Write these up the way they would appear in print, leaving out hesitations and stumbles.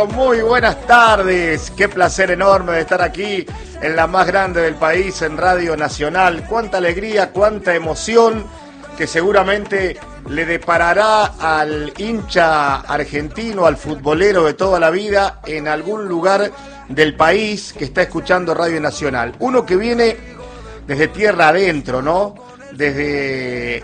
Muy buenas tardes, qué placer enorme de estar aquí en la más grande del país, en Radio Nacional. Cuánta alegría, cuánta emoción que seguramente le deparará al hincha argentino, al futbolero de toda la vida, en algún lugar del país que está escuchando Radio Nacional. Uno que viene desde tierra adentro, ¿no? Desde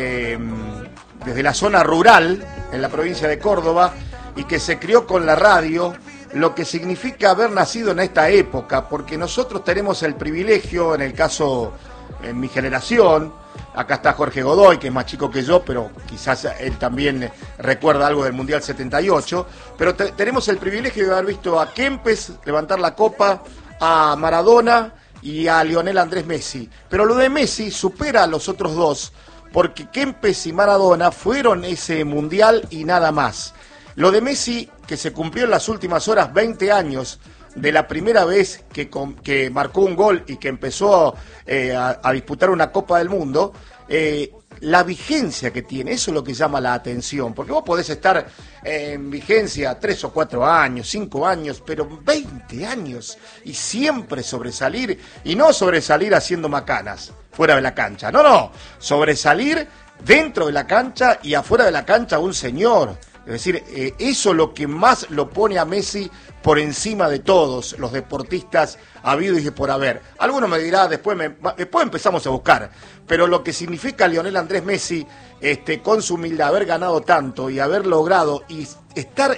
la zona rural, en la provincia de Córdoba, y que se crió con la radio, lo que significa haber nacido en esta época, porque nosotros tenemos el privilegio, en el caso, en mi generación, acá está Jorge Godoy, que es más chico que yo, pero quizás él también recuerda algo del Mundial 78, pero tenemos el privilegio de haber visto a Kempes levantar la copa, a Maradona y a Lionel Andrés Messi, pero lo de Messi supera a los otros dos, porque Kempes y Maradona fueron ese Mundial y nada más. Lo de Messi, que se cumplió en las últimas horas 20 años de la primera vez que marcó un gol y que empezó a disputar una Copa del Mundo, la vigencia que tiene, eso es lo que llama la atención, porque vos podés estar en vigencia 3 o 4 años, 5 años, pero 20 años y siempre sobresalir, y no sobresalir haciendo macanas fuera de la cancha, no, sobresalir dentro de la cancha y afuera de la cancha un señor. Es decir, eso es lo que más lo pone a Messi por encima de todos los deportistas habidos y por haber. Alguno me dirá, después empezamos a buscar, pero lo que significa Lionel Andrés Messi, con su humildad, haber ganado tanto y haber logrado y estar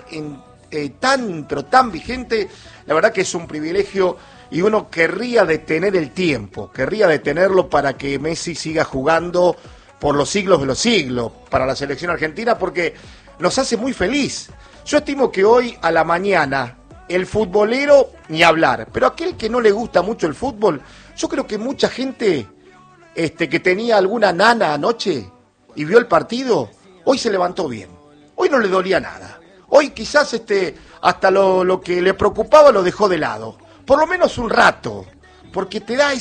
tan vigente, la verdad que es un privilegio y uno querría detener el tiempo, querría detenerlo para que Messi siga jugando por los siglos de los siglos para la selección argentina, porque nos hace muy feliz. Yo estimo que hoy a la mañana el futbolero ni hablar, pero aquel que no le gusta mucho el fútbol, yo creo que mucha gente que tenía alguna nana anoche y vio el partido, hoy se levantó bien, hoy no le dolía nada, hoy quizás hasta lo que le preocupaba lo dejó de lado, por lo menos un rato, porque te da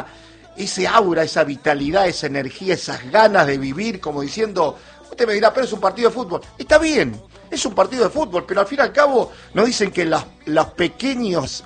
ese aura, esa vitalidad, esa energía, esas ganas de vivir, como diciendo, usted me dirá, pero es un partido de fútbol. Está bien, es un partido de fútbol, pero al fin y al cabo nos dicen que los pequeños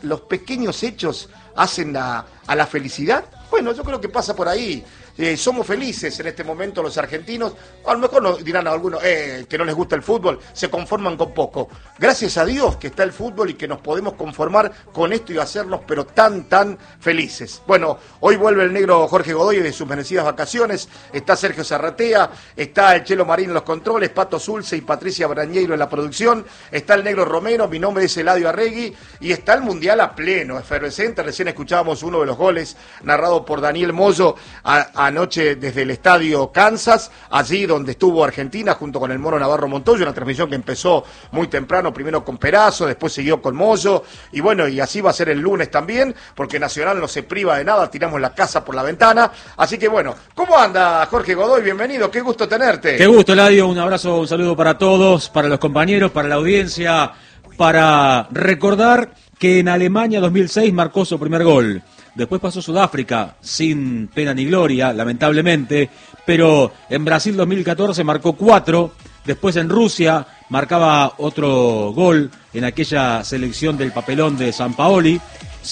hechos hacen a la felicidad. Bueno, yo creo que pasa por ahí. Somos felices en este momento los argentinos. A lo mejor nos dirán a algunos que no les gusta el fútbol, se conforman con poco. Gracias a Dios que está el fútbol y que nos podemos conformar con esto y hacernos pero tan felices. Bueno, hoy vuelve el negro Jorge Godoy de sus merecidas vacaciones, está Sergio Zarratea, está el Chelo Marín en los controles, Pato Zulce y Patricia Brañeiro en la producción, está el negro Romero, mi nombre es Eladio Arregui y está el Mundial a pleno, efervescente. Recién escuchábamos uno de los goles narrado por Daniel Moyo anoche desde el estadio Kansas, allí donde estuvo Argentina junto con el Mono Navarro Montoya, una transmisión que empezó muy temprano, primero con Perazo, después siguió con Moyo, y bueno, y así va a ser el lunes también, porque Nacional no se priva de nada, tiramos la casa por la ventana, así que bueno, ¿cómo anda Jorge Godoy? Bienvenido, qué gusto tenerte. Qué gusto, Eladio, un abrazo, un saludo para todos, para los compañeros, para la audiencia, para recordar que en Alemania 2006 marcó su primer gol. Después pasó Sudáfrica, sin pena ni gloria, lamentablemente, pero en Brasil 2014 marcó 4, después en Rusia marcaba otro gol en aquella selección del papelón de Sampaoli,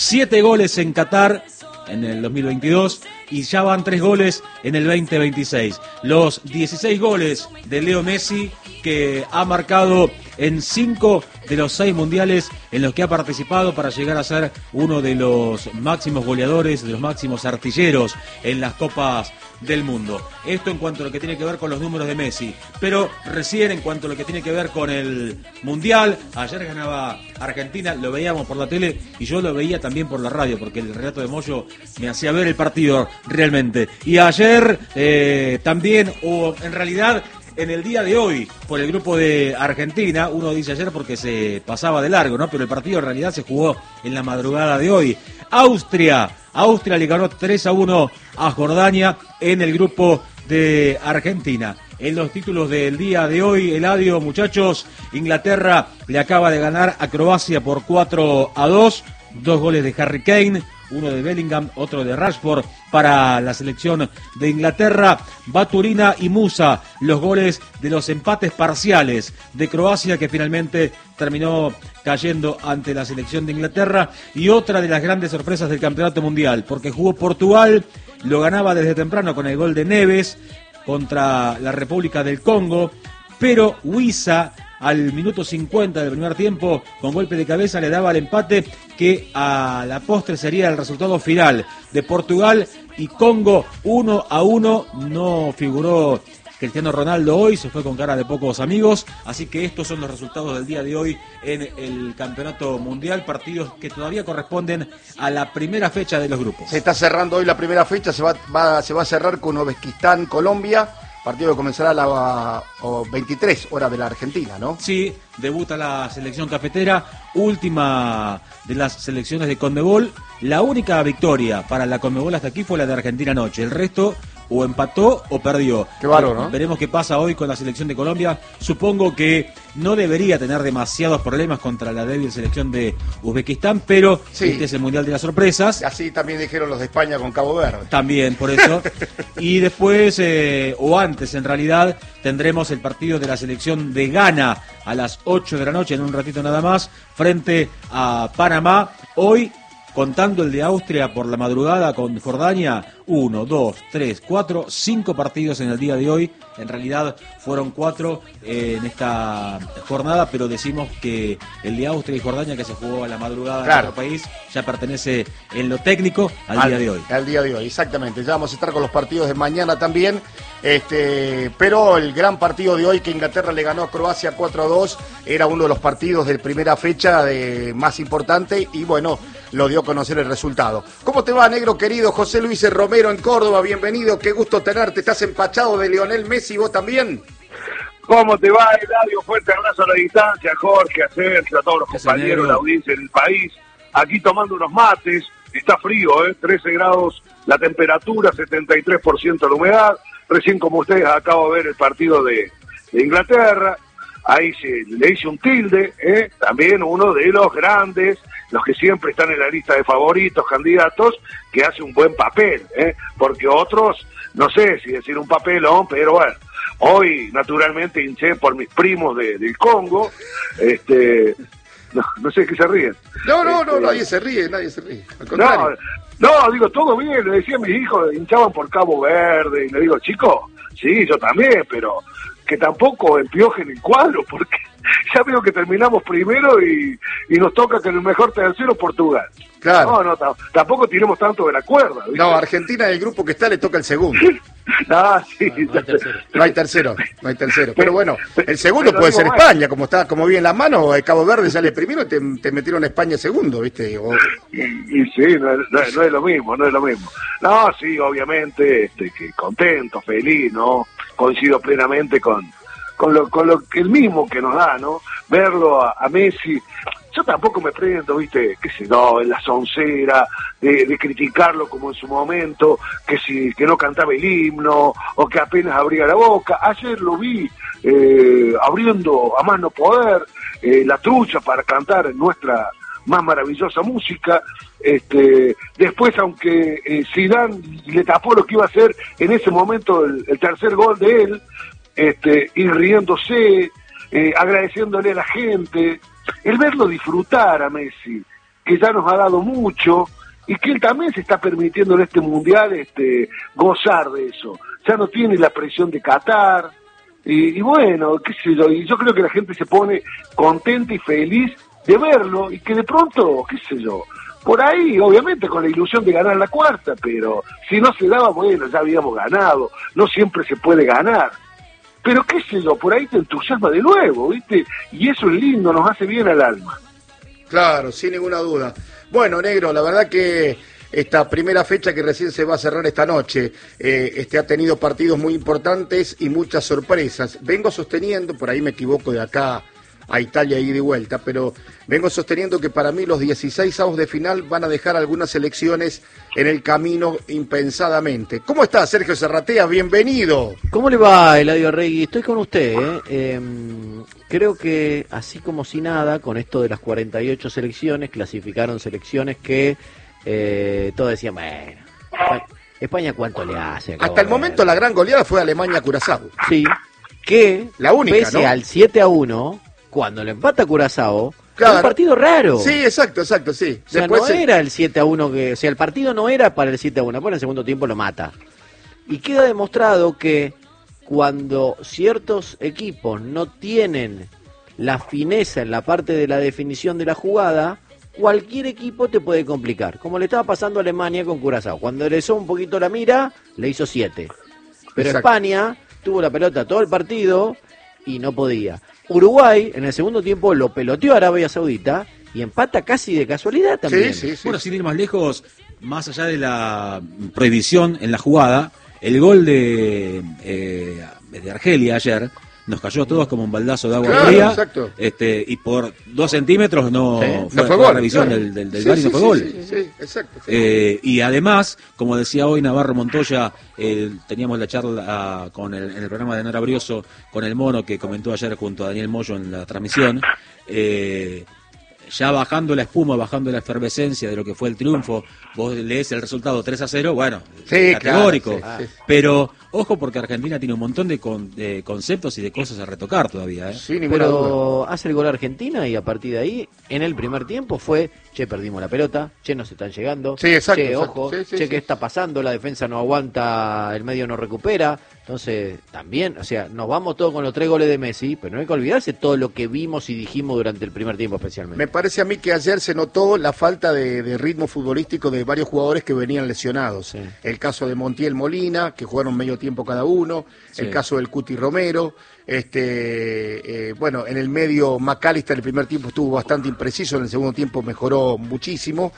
7 goles en Qatar en el 2022 y ya van 3 goles en el 2026. Los 16 goles de Leo Messi, que ha marcado en 5 de los 6 mundiales en los que ha participado para llegar a ser uno de los máximos goleadores, de los máximos artilleros en las Copas del Mundo. Esto en cuanto a lo que tiene que ver con los números de Messi. Pero recién en cuanto a lo que tiene que ver con el Mundial, ayer ganaba Argentina, lo veíamos por la tele y yo lo veía también por la radio, porque el relato de Moyo me hacía ver el partido realmente. Y ayer también, o en realidad en el día de hoy, por el grupo de Argentina, uno dice ayer porque se pasaba de largo, ¿no? Pero el partido en realidad se jugó en la madrugada de hoy. Austria le ganó 3-1 a Jordania en el grupo de Argentina. En los títulos del día de hoy, Eladio, muchachos, Inglaterra le acaba de ganar a Croacia por 4-2, 2 goles de Harry Kane, uno de Bellingham, otro de Rashford para la selección de Inglaterra. Baturina y Musa, los goles de los empates parciales de Croacia, que finalmente terminó cayendo ante la selección de Inglaterra. Y otra de las grandes sorpresas del campeonato mundial, porque jugó Portugal, lo ganaba desde temprano con el gol de Neves contra la República del Congo, pero Wissa al minuto 50 del primer tiempo, con golpe de cabeza, le daba el empate que a la postre sería el resultado final de Portugal y Congo 1-1. No figuró Cristiano Ronaldo hoy, se fue con cara de pocos amigos, así que estos son los resultados del día de hoy en el Campeonato Mundial, partidos que todavía corresponden a la primera fecha de los grupos. Se está cerrando hoy la primera fecha, se va a cerrar con Uzbekistán, Colombia, partido que comenzará a las 23 horas de la Argentina, ¿no? Sí, debuta la selección cafetera, última de las selecciones de Conmebol. La única victoria para la Conmebol hasta aquí fue la de Argentina anoche, el resto o empató o perdió. Qué bárbaro, ¿no? Veremos qué pasa hoy con la selección de Colombia. Supongo que no debería tener demasiados problemas contra la débil selección de Uzbekistán, pero sí, este es el Mundial de las Sorpresas. Así también dijeron los de España con Cabo Verde. También, por eso. Y después, o antes en realidad, tendremos el partido de la selección de Ghana a las 8 de la noche, en un ratito nada más, frente a Panamá. Hoy, contando el de Austria por la madrugada con Jordania, 1, 2, 3, 4, 5 partidos en el día de hoy. En realidad fueron 4 en esta jornada, pero decimos que el de Austria y Jordania, que se jugó a la madrugada en nuestro país, ya pertenece en lo técnico al día de hoy. Al día de hoy, exactamente. Ya vamos a estar con los partidos de mañana también. Pero el gran partido de hoy, que Inglaterra le ganó a Croacia 4-2, era uno de los partidos de primera fecha más importante y bueno, lo dio a conocer el resultado. ¿Cómo te va, negro querido? José Luis Romero en Córdoba, bienvenido, qué gusto tenerte. ¿Estás empachado de Lionel Messi vos también? ¿Cómo te va, Eladio? Fuerte abrazo a la distancia, Jorge, a Sergio, a todos los compañeros de la audiencia del país. Aquí tomando unos mates, está frío, 13 grados la temperatura, 73% la humedad. Recién, como ustedes, acabo de ver el partido de Inglaterra. Ahí le hice un tilde, también uno de los grandes, los que siempre están en la lista de favoritos, candidatos, que hace un buen papel, porque otros, no sé si decir un papelón, pero bueno, hoy naturalmente hinché por mis primos del Congo, no sé qué se ríen. No, nadie se ríe. Al contrario. No, digo, todo bien, le decía a mis hijos, hinchaban por Cabo Verde, y le digo, chicos, sí, yo también, pero que tampoco empiojen el cuadro, porque ya veo que terminamos primero y nos toca que en el mejor tercero Portugal. Claro. No, tampoco tiremos tanto de la cuerda, ¿viste? No, Argentina del grupo que está le toca el segundo. Sí. No hay tercero. Pero bueno, el segundo puede ser España, como vi en la mano, Cabo Verde sale primero y te metieron a España segundo, ¿viste? Y sí, no es lo mismo. No, sí, obviamente, que contento, feliz, ¿no? Coincido plenamente con lo que el mismo que nos da, ¿no? Verlo a Messi. Yo tampoco me prendo, ¿viste? Qué sé yo, en la soncera, de criticarlo como en su momento, que no cantaba el himno, o que apenas abría la boca. Ayer lo vi abriendo a más no poder la trucha para cantar nuestra más maravillosa música. Después, aunque Zidane le tapó lo que iba a hacer en ese momento el tercer gol de él, y riéndose, agradeciéndole a la gente, el verlo disfrutar a Messi, que ya nos ha dado mucho, y que él también se está permitiendo en este mundial gozar de eso. Ya no tiene la presión de Qatar, y bueno, qué sé yo, y yo creo que la gente se pone contenta y feliz de verlo, y que de pronto, qué sé yo, por ahí, obviamente con la ilusión de ganar la cuarta, pero si no se daba, bueno, ya habíamos ganado, no siempre se puede ganar. Pero qué sé yo, por ahí te entusiasma de nuevo, ¿viste? Y eso es lindo, nos hace bien al alma. Claro, sin ninguna duda. Bueno, negro, la verdad que esta primera fecha que recién se va a cerrar esta noche, ha tenido partidos muy importantes y muchas sorpresas. Vengo sosteniendo, por ahí me equivoco de acá a Italia ida y vuelta, pero vengo sosteniendo que para mí los 16 avos de final van a dejar algunas selecciones en el camino impensadamente. ¿Cómo está Sergio Serratea? Bienvenido. ¿Cómo le va, Eladio Regui? Estoy con usted, creo que así como si nada, con esto de las 48 selecciones, clasificaron selecciones que todos decían, bueno, España ¿cuánto le hace? Hasta el momento la gran goleada fue Alemania-Curazao. Sí, que la única, pese ¿no? al 7-1, cuando le empata Curazao, Claro. era un partido raro. Sí, exacto, sí. O sea, Después no era el 7-1 que... O sea, el partido no era para el 7-1, después en el segundo tiempo lo mata. Y queda demostrado que cuando ciertos equipos no tienen la fineza en la parte de la definición de la jugada, cualquier equipo te puede complicar. Como le estaba pasando a Alemania con Curazao. Cuando enderezó un poquito la mira, le hizo 7. Pero Exacto. España tuvo la pelota todo el partido y no podía. Uruguay, en el segundo tiempo, lo peloteó a Arabia Saudita y empata casi de casualidad también. Sí. Bueno, sin ir más lejos, más allá de la prohibición en la jugada, el gol de Argelia ayer nos cayó a todos como un baldazo de agua Claro, fría. exacto. Y por 2 centímetros no Sí, fue, no fue fue gol, la revisión claro. del Sí, VAR y no fue gol. Sí, exacto. Sí. Y además, como decía hoy Navarro Montoya, teníamos la charla en el programa de Nora Brioso con el Mono que comentó ayer junto a Daniel Moyo en la transmisión. Ya bajando la espuma, bajando la efervescencia de lo que fue el triunfo, vos lees el resultado 3-0, bueno, Sí, categórico. claro, sí. Pero ojo porque Argentina tiene un montón de conceptos y de cosas a retocar todavía. Sin ninguna duda. Pero hace el gol Argentina y a partir de ahí, en el primer tiempo fue, che, perdimos la pelota, che, nos están llegando, Sí, exacto, che, exacto. ojo, Sí, che, ¿qué está pasando? La defensa no aguanta, el medio no recupera. Entonces, también, o sea, nos vamos todos con los 3 goles de Messi, pero no hay que olvidarse todo lo que vimos y dijimos durante el primer tiempo especialmente. Me parece a mí que ayer se notó la falta de ritmo futbolístico de varios jugadores que venían lesionados. Sí. El caso de Montiel Molina, que jugaron medio tiempo cada uno, Sí. el caso del Cuti Romero, bueno, en el medio McAllister el primer tiempo estuvo bastante impreciso, en el segundo tiempo mejoró muchísimo.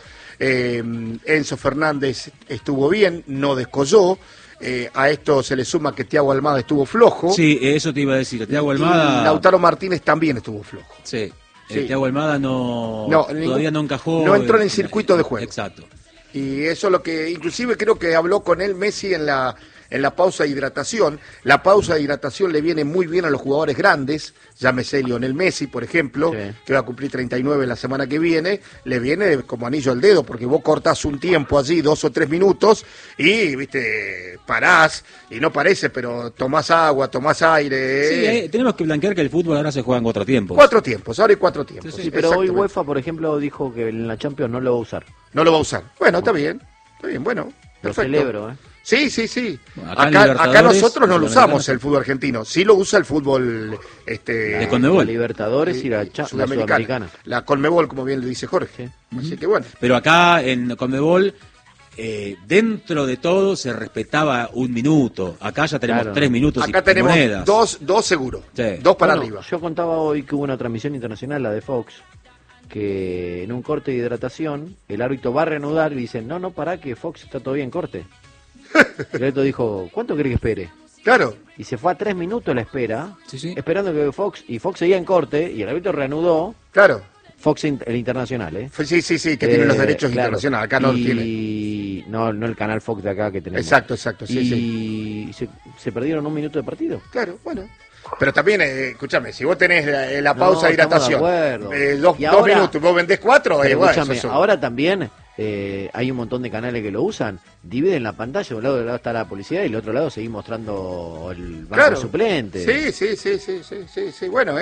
Enzo Fernández estuvo bien, no descolló. A esto se le suma que Thiago Almada estuvo flojo. Sí, eso te iba a decir. Thiago Y Almada. Lautaro Martínez también estuvo flojo. Sí. Sí. Thiago Almada todavía no encajó. no entró en el circuito de juego. Exacto. Y eso es lo que, inclusive creo que habló con él Messi en la pausa de hidratación. La pausa de hidratación le viene muy bien a los jugadores grandes, llámese Lionel Messi, por ejemplo, Sí. que va a cumplir 39 la semana que viene, le viene como anillo al dedo, porque vos cortás un tiempo allí, 2 o 3 minutos, y, viste, parás, y no parece, pero tomás agua, tomás aire. Sí, tenemos que blanquear que el fútbol ahora se juega en 4 tiempos. 4 tiempos, ahora hay 4 tiempos. Sí, pero hoy exactamente. UEFA, por ejemplo, dijo que en la Champions no lo va a usar. No lo va a usar. Bueno, está bien, bueno, Lo perfecto. celebro, ¿eh? Sí. Bueno, acá en Acá Libertadores, nosotros no lo usamos Sudamericana, el fútbol argentino, sí lo usa el fútbol De Conmebol. La Libertadores y la Sudamericana. La Conmebol, como bien le dice Jorge. Sí. Así que bueno. Pero acá en Conmebol, dentro de todo se respetaba 1 minuto. Acá ya tenemos Claro. 3 minutos Acá y tenemos monedas. dos seguros. Sí. 2 para Bueno, arriba. Yo contaba hoy que hubo una transmisión internacional, la de Fox, que en un corte de hidratación el árbitro va a reanudar y dice, no, pará que Fox está todavía en corte. El árbitro dijo, ¿cuánto cree que espere? Claro. Y se fue a 3 minutos la espera, Sí. esperando que Fox seguía en corte y el árbitro reanudó, Claro. Fox el internacional, ¿eh? Sí, que tiene los derechos claro. internacionales. Acá no los tiene. Y no el canal Fox de acá que tenemos. Exacto, sí. Y se perdieron 1 minuto de partido. Claro, bueno. Pero también, escúchame, si vos tenés la pausa de estamos de hidratación, acuerdo. dos Y ahora- minutos, vos vendés 4, Pero bueno, escúchame, eso- ahora también hay un montón de canales que lo usan, dividen la pantalla, de un lado está la publicidad y del otro lado seguís mostrando el banco Claro. suplente. Sí. Bueno,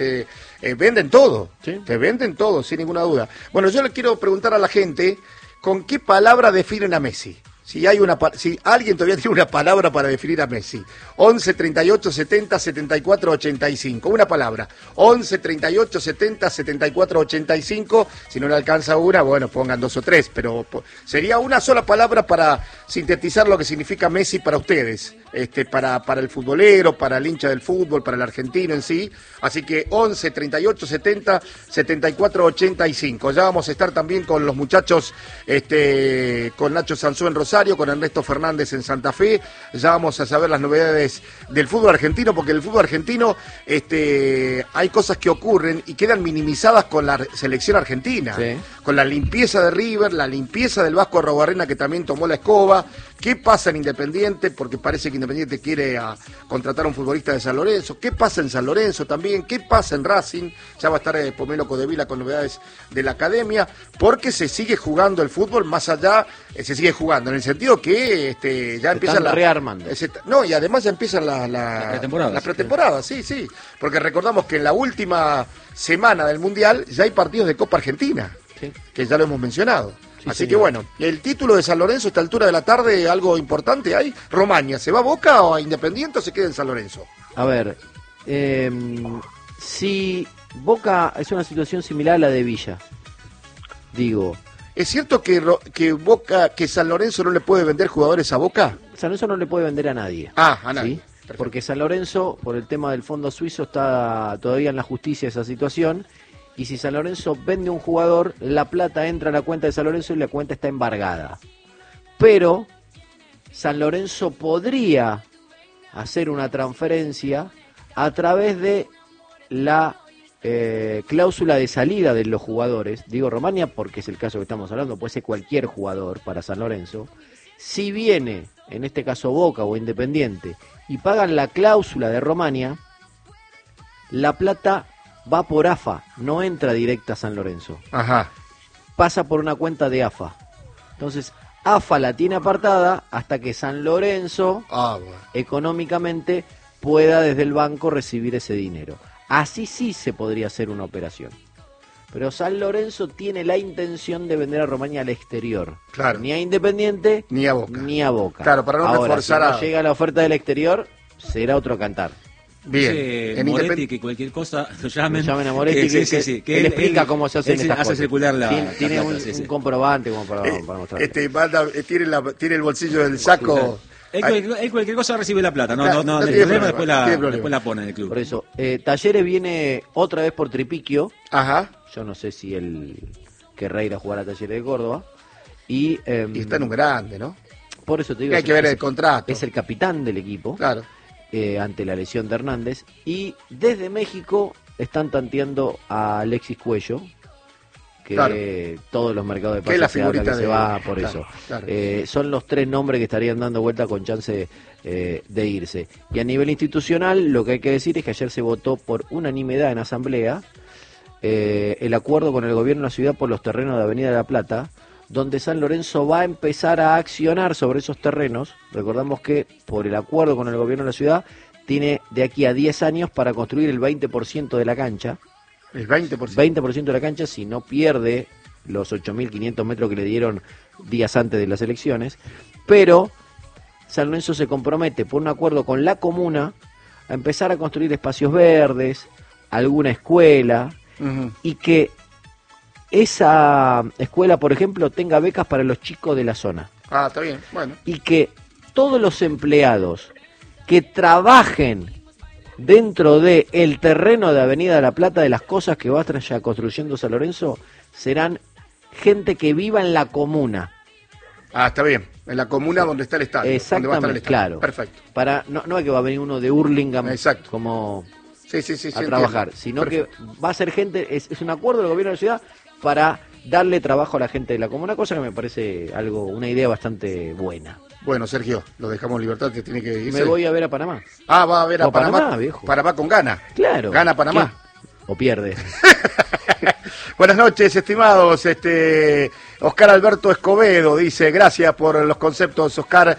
venden todo. Sí. Te venden todo, sin ninguna duda. Bueno, yo le quiero preguntar a la gente, ¿con qué palabra definen a Messi? Si alguien todavía tiene una palabra para definir a Messi. 11 38 70 74 85. Una palabra. 11 38 70 74 85. Si no le alcanza una, bueno, pongan 2 o 3. Pero sería una sola palabra para sintetizar lo que significa Messi para ustedes. Para el futbolero, para el hincha del fútbol, para el argentino en sí. Así que 11 38 70 74 85. Ya vamos a estar también con los muchachos, con Nacho Sansó en Rosario, Rosario, con Ernesto Fernández en Santa Fe. Ya vamos a saber las novedades del fútbol argentino, porque en el fútbol argentino hay cosas que ocurren y quedan minimizadas con la selección argentina. Sí. Con la limpieza de River, la limpieza del Vasco Arrobarrena, que también tomó la escoba. ¿Qué pasa en Independiente? Porque parece que Independiente quiere contratar a un futbolista de San Lorenzo. ¿Qué pasa en San Lorenzo también? ¿Qué pasa en Racing? Ya va a estar Pomelo Codevila con novedades de la academia, porque se sigue jugando el fútbol más allá, se sigue jugando, en el sentido que ya empiezan rearmando. No, y además ya empiezan la pretemporada, sí. Porque recordamos que en la última semana del Mundial ya hay partidos de Copa Argentina, sí, que ya lo hemos mencionado. Sí, así señor. Que bueno, el título de San Lorenzo a esta altura de la tarde, algo importante hay. Romaña, ¿se va a Boca o a Independiente o se queda en San Lorenzo? A ver, si Boca es una situación similar a la de Villa, digo. ¿Es cierto que San Lorenzo no le puede vender jugadores a Boca? San Lorenzo no le puede vender a nadie. A nadie. ¿Sí? Porque San Lorenzo, por el tema del fondo suizo, está todavía en la justicia esa situación. Y si San Lorenzo vende un jugador, la plata entra a la cuenta de San Lorenzo y la cuenta está embargada. Pero San Lorenzo podría hacer una transferencia a través de la cláusula de salida de los jugadores. Digo Romaña porque es el caso que estamos hablando, puede ser cualquier jugador para San Lorenzo. Si viene, en este caso Boca o Independiente, y pagan la cláusula de Romaña, la plata va por AFA, no entra directa a San Lorenzo. Ajá. Pasa por una cuenta de AFA. Entonces, AFA la tiene apartada hasta que San Lorenzo, económicamente, pueda desde el banco recibir ese dinero. Así sí se podría hacer una operación. Pero San Lorenzo tiene la intención de vender a Romaña al exterior. Claro. Ni a Independiente, ni a Boca. Ni a Boca. Claro, para no ahora, reforzar si no llega la oferta del exterior, será otro cantar. Bien, en Moretti, que cualquier cosa lo llamen a Moretti, que él explica cómo se hacen estas cosas. Circular tiene un comprobante como para mostrar. Tiene el bolsillo del saco. Él cualquier cosa recibe la plata, no el problema, después la pone en el club. Por eso, Talleres viene otra vez por Tripiquio. Ajá. Yo no sé si él querrá ir a jugar a Talleres de Córdoba. Y está en un grande, ¿no? Por eso te digo. Hay que ver el contrato. Es el capitán del equipo. Claro. Ante la lesión de Hernández. Y desde México están tanteando a Alexis Cuello, que claro, todos los mercados de pases se habla que se va por eso. Claro. Son los 3 nombres que estarían dando vuelta con chance de irse. Y a nivel institucional, lo que hay que decir es que ayer se votó por unanimidad en asamblea el acuerdo con el gobierno de la ciudad por los terrenos de Avenida de la Plata, donde San Lorenzo va a empezar a accionar sobre esos terrenos. Recordamos que por el acuerdo con el gobierno de la ciudad tiene de aquí a 10 años para construir el 20% de la cancha. El 20%. 20% de la cancha si no pierde los 8.500 metros que le dieron días antes de las elecciones. Pero San Lorenzo se compromete por un acuerdo con la comuna a empezar a construir espacios verdes, alguna escuela, y que esa escuela, por ejemplo, tenga becas para los chicos de la zona. Ah, está bien, bueno. Y que todos los empleados que trabajen dentro del terreno de Avenida de la Plata, de las cosas que va a estar ya construyendo San Lorenzo, serán gente que viva en la comuna. Ah, está bien, en la comuna, sí, donde está el estadio. Exactamente, donde va a estar el estadio. Claro. Perfecto. No es que va a venir uno de Hurlingham. Exacto, como sí, a trabajar, sino perfecto, que va a ser gente, es un acuerdo del gobierno de la ciudad para darle trabajo a la gente de la comuna, cosa que me parece una idea bastante buena. Bueno, Sergio, lo dejamos en libertad, que tiene que irse. Me voy a ver a Panamá. Ah, va a ver a Panamá, viejo. Panamá con gana. Claro. Gana Panamá. ¿Qué? O pierde. Buenas noches, estimados. Oscar Alberto Escobedo dice, gracias por los conceptos, Oscar.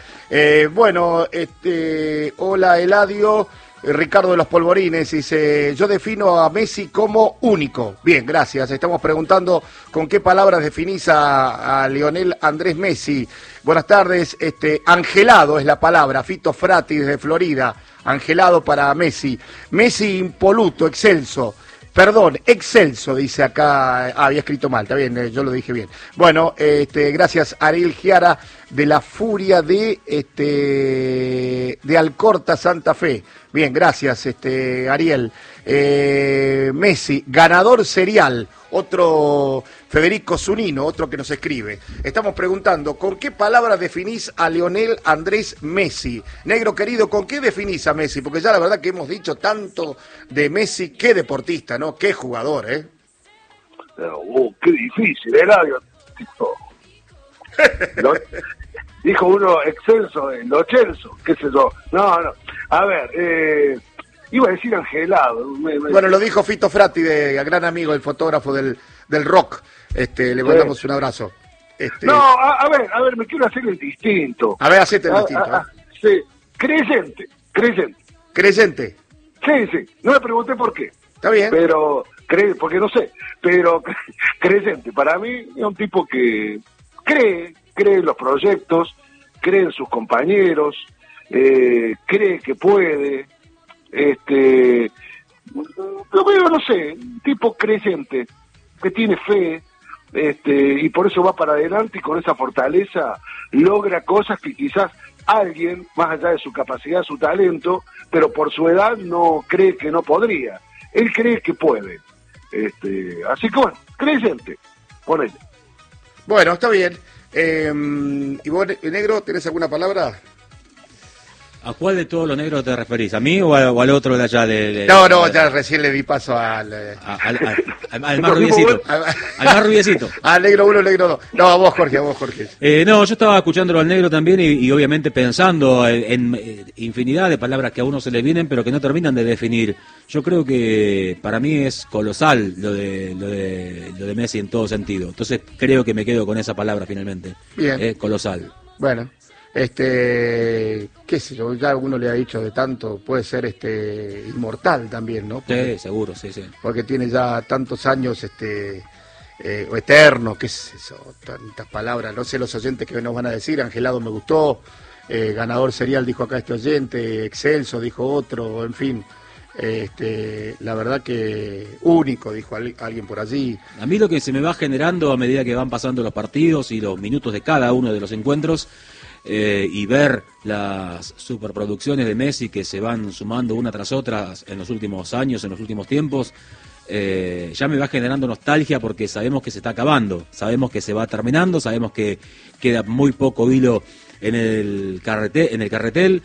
Hola, Eladio. Ricardo de los Polvorines dice, yo defino a Messi como único. Bien, gracias. Estamos preguntando con qué palabras definís a Lionel Andrés Messi. Buenas tardes. Angelado es la palabra. Fito Frati desde Florida. Angelado para Messi. Messi impoluto, excelso. Perdón, excelso, dice acá. Había escrito mal, está bien, yo lo dije bien. Bueno, gracias Ariel Giara de la Furia de Alcorta, Santa Fe. Bien, gracias, Ariel. Messi, ganador serial. Otro Federico Zunino, otro que nos escribe. Estamos preguntando, ¿con qué palabras definís a Lionel Andrés Messi? Negro querido, ¿con qué definís a Messi? Porque ya la verdad que hemos dicho tanto de Messi, qué deportista, ¿no? Qué jugador, ¿eh? Qué difícil, Eladio. Dijo uno excelso, lo Chelsea, qué sé yo. No. A ver, iba a decir angelado. Bueno, lo dijo Fito Fratti, gran amigo, el fotógrafo del rock. Le mandamos un abrazo. No, a ver, me quiero hacer el distinto. A ver, hacete el distinto. Sí, creyente. ¿Creyente? Sí, no me pregunté por qué. Está bien. Pero, porque no sé, pero creyente. Para mí es un tipo que cree en los proyectos, cree en sus compañeros, cree que puede, lo veo, no sé, un tipo creyente, que tiene fe, y por eso va para adelante y con esa fortaleza logra cosas que quizás alguien, más allá de su capacidad, su talento, pero por su edad no cree que no podría. Él cree que puede. Así que bueno, creyente, ponele. Bueno, está bien. ¿Y vos, negro, tenés alguna palabra? ¿A cuál de todos los negros te referís? ¿A mí o al otro de allá? No, ya recién le di paso al más rubiecito. Al más rubiecito. Al negro 1, negro 2. No, a vos, Jorge. No, yo estaba escuchándolo al negro también y obviamente pensando en infinidad de palabras que a uno se le vienen, pero que no terminan de definir. Yo creo que para mí es colosal lo de Messi en todo sentido. Entonces creo que me quedo con esa palabra finalmente. Bien. Colosal. Bueno. Qué sé yo, ya uno le ha dicho de tanto, puede ser inmortal también, ¿no? Porque, sí, seguro, sí. Porque tiene ya tantos años, o eterno, qué es eso, tantas palabras, no sé los oyentes que nos van a decir. Angelado me gustó, ganador serial dijo acá este oyente, excelso dijo otro, en fin, la verdad que único dijo alguien por allí. A mí lo que se me va generando a medida que van pasando los partidos y los minutos de cada uno de los encuentros, y ver las superproducciones de Messi que se van sumando una tras otra en los últimos años, en los últimos tiempos, ya me va generando nostalgia porque sabemos que se está acabando, sabemos que se va terminando, sabemos que queda muy poco hilo en el carretel,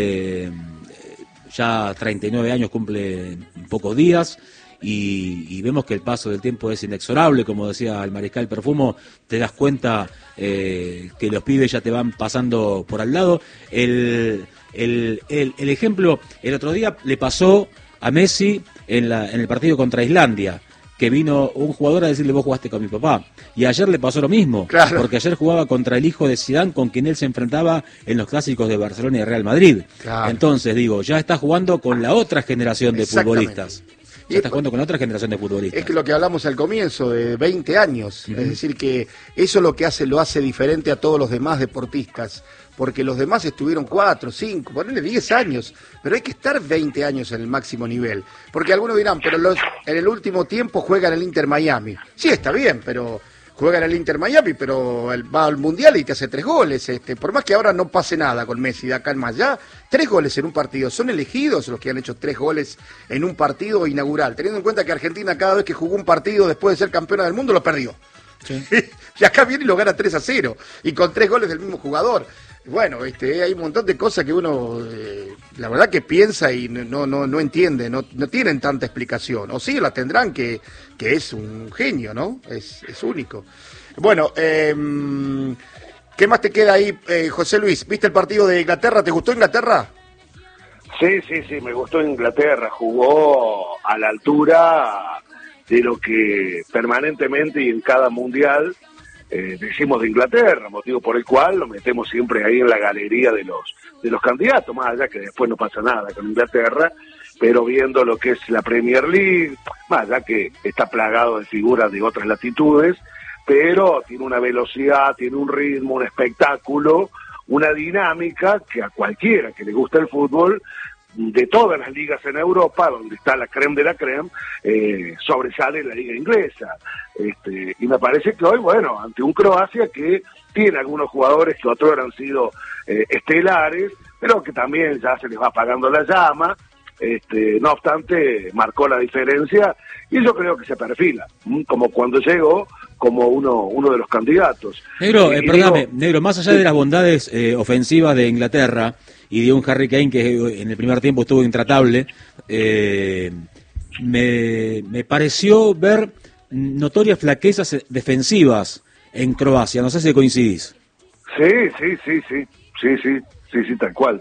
ya 39 años cumple en pocos días. Y vemos que el paso del tiempo es inexorable, como decía el mariscal Perfumo, te das cuenta que los pibes ya te van pasando por al lado. El ejemplo, el otro día le pasó a Messi en el partido contra Islandia, que vino un jugador a decirle: vos jugaste con mi papá. Y ayer le pasó lo mismo, claro, porque ayer jugaba contra el hijo de Zidane, con quien él se enfrentaba en los clásicos de Barcelona y Real Madrid. Claro. Entonces, ya está jugando con la otra generación de futbolistas. Ya está jugando con otra generación de futbolistas. Es que lo que hablamos al comienzo, de 20 años. Es decir, que eso lo hace diferente a todos los demás deportistas. Porque los demás estuvieron 4, 5, ponele 10 años. Pero hay que estar 20 años en el máximo nivel. Porque algunos dirán, pero en el último tiempo juega en el Inter Miami. Sí, está bien, pero juega en el Inter Miami, pero va al Mundial y te hace 3 goles. Por más que ahora no pase nada con Messi de acá en más allá, 3 goles en un partido. Son elegidos los que han hecho 3 goles en un partido inaugural, teniendo en cuenta que Argentina cada vez que jugó un partido después de ser campeona del mundo lo perdió. Sí. Y acá viene y lo gana 3-0 y con 3 goles del mismo jugador. Bueno, hay un montón de cosas que uno, la verdad que piensa y no entiende, no tienen tanta explicación. O sí, la tendrán, que es un genio, ¿no? Es único. Bueno, ¿qué más te queda ahí, José Luis? ¿Viste el partido de Inglaterra? ¿Te gustó Inglaterra? Sí, me gustó Inglaterra. Jugó a la altura de lo que permanentemente y en cada mundial decimos de Inglaterra, motivo por el cual lo metemos siempre ahí en la galería de los candidatos, más allá que después no pasa nada con Inglaterra, pero viendo lo que es la Premier League, más allá que está plagado de figuras de otras latitudes, pero tiene una velocidad, tiene un ritmo, un espectáculo, una dinámica que a cualquiera que le gusta el fútbol, de todas las ligas en Europa, donde está la creme de la creme, sobresale la liga inglesa. Y me parece que hoy, bueno, ante un Croacia que tiene algunos jugadores que otros han sido estelares, pero que también ya se les va apagando la llama, No obstante, marcó la diferencia y yo creo que se perfila, como cuando llegó, como uno de los candidatos. Negro, perdóname, Negro, más allá de las bondades ofensivas de Inglaterra y de un Harry Kane que en el primer tiempo estuvo intratable, me pareció ver notorias flaquezas defensivas en Croacia. No sé si coincidís. Sí, tal cual.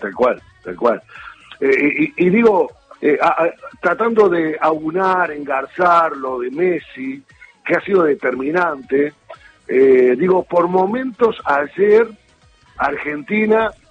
Y digo, tratando de aunar, engarzar lo de Messi, que ha sido determinante, digo, por momentos ayer Argentina